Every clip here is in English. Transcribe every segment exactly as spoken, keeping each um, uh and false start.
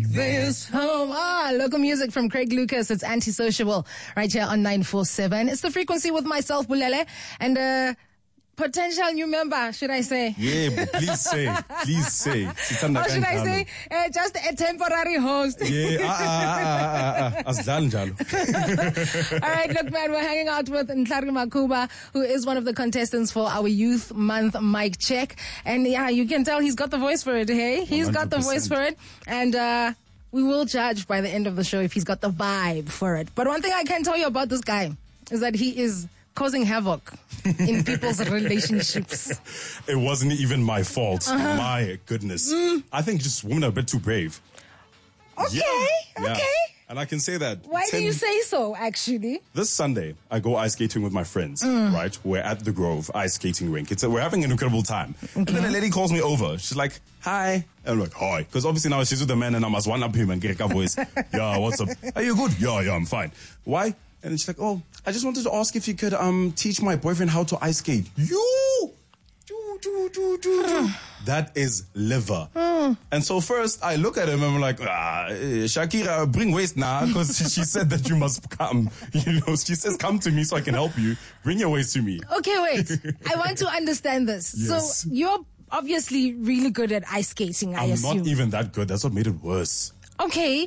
this home. Ah, local music from Craig Lucas. It's Antisociable right here on nine four seven. It's The Frequency with myself, Bulele, and uh, potential new member, should I say? Yeah, but please say. Please say. Or should I say, uh, just a temporary host? Yeah, ah, ah, ah, ah, ah. All right, look, man, we're hanging out with Ntlhari Makuba, who is one of the contestants for our Youth Month mic check. And yeah, you can tell he's got the voice for it, hey? He's one hundred percent got the voice for it. And uh, we will judge by the end of the show if he's got the vibe for it. But one thing I can tell you about this guy is that he is causing havoc in people's relationships. It wasn't even my fault. Uh-huh. My goodness. Mm. I think just women are a bit too brave. Okay, yeah, okay. Yeah. And I can say that. Why ten, do you say so, actually? This Sunday, I go ice skating with my friends, mm. right? We're at the Grove ice skating rink. It's a, we're having an incredible time. Okay. And then a lady calls me over. She's like, hi. And I'm like, hi. Because obviously now she's with the man and I must one up him and get a voice. Yeah, what's up? Are you good? Yeah, yeah, I'm fine. Why? And she's like, oh, I just wanted to ask if you could um teach my boyfriend how to ice skate. You! Do, do, do, do, do. That is liver. Mm. And so first I look at him and I'm like, ah, Shakira, bring waist now, because she said that you must come. You know, she says, come to me so I can help you. Bring your waist to me. Okay, wait. I want to understand this. Yes. So you're obviously really good at ice skating, I I'm assume. not even that good. That's what made it worse. Okay.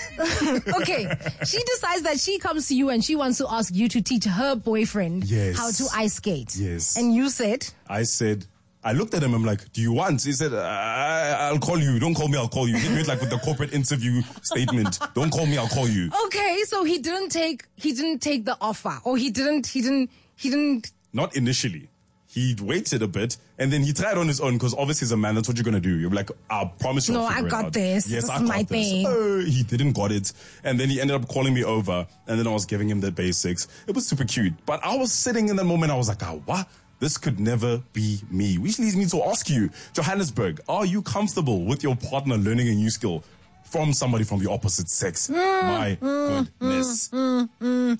Okay. She decides that she comes to you and she wants to ask you to teach her boyfriend yes. how to ice skate. Yes. And you said? I said, I looked at him, I'm like, do you want? He said, I, I'll call you. Don't call me, I'll call you. He did it like with the corporate interview statement. Don't call me, I'll call you. Okay, so he didn't take, he didn't take the offer. Or he didn't, he didn't, he didn't. Not initially. He waited a bit and then he tried on his own because obviously as a man, that's what you're going to do. You're like, I promise you. No, I'll I got out. this. Yes, this I is got my this. thing. Uh, he didn't got it. And then he ended up calling me over and then I was giving him the basics. It was super cute. But I was sitting in that moment, I was like, oh, what? This could never be me. Which leads me to ask you, Johannesburg, are you comfortable with your partner learning a new skill from somebody from the opposite sex? Mm, My mm, goodness. Mm, mm,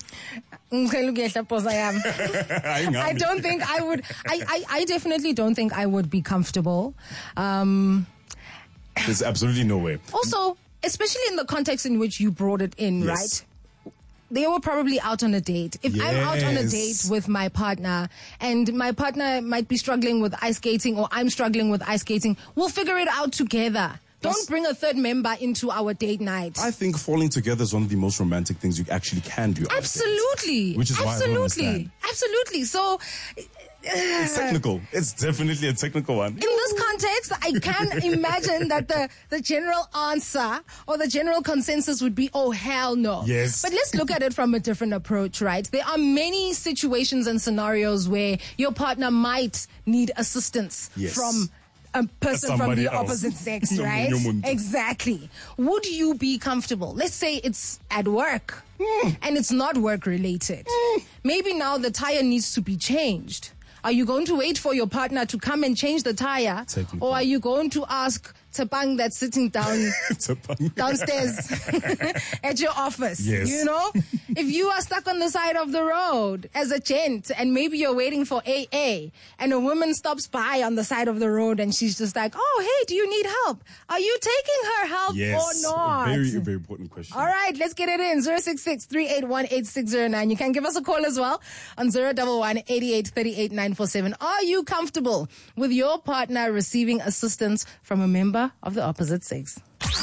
mm. I don't think I would, I, I, I definitely don't think I would be comfortable. Um, There's absolutely no way. Also, especially in the context in which you brought it in, yes. right? They were probably out on a date. If yes. I'm out on a date with my partner and my partner might be struggling with ice skating or I'm struggling with ice skating, we'll figure it out together. Don't That's, bring a third member into our date night. I think falling together is one of the most romantic things you actually can do. Absolutely. Which is Absolutely. why I understand. Absolutely. So... It's technical. It's definitely a technical one. In this context, I can imagine that the, the general answer or the general consensus would be, oh, hell no. Yes. But let's look at it from a different approach, right? There are many situations and scenarios where your partner might need assistance yes. from a person Somebody from the else. opposite sex, right? Exactly. Would you be comfortable? Let's say it's at work mm. and it's not work related. Mm. Maybe now the tire needs to be changed. Are you going to wait for your partner to come and change the tire? Or are you going to ask Tepang that's sitting down downstairs at your office? Yes. You know? If you are stuck on the side of the road as a gent and maybe you're waiting for A A and a woman stops by on the side of the road and she's just like, oh, hey, do you need help? Are you taking her help yes. or not? Very, very important question. All right, let's get it in. zero six six, three eight one, eight six zero nine. You can give us a call as well on zero one one, eight eight three eight, nine four seven. Are you comfortable with your partner receiving assistance from a member of the opposite sex?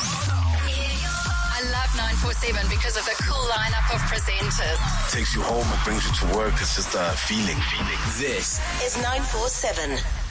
I love nine four seven because of the cool lineup of presenters. Takes you home and brings you to work. It's just a feeling. This is nine four seven.